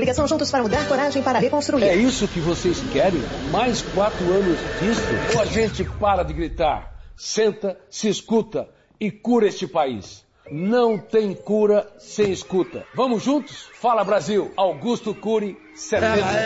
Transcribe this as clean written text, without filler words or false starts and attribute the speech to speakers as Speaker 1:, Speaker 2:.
Speaker 1: Coligação Juntos para Mudar, coragem para reconstruir.
Speaker 2: É isso que vocês querem? Mais 4 anos disso? Ou a gente para de gritar, senta, se escuta e cura este país? Não tem cura sem escuta. Vamos juntos? Fala Brasil, Augusto Cury, 70.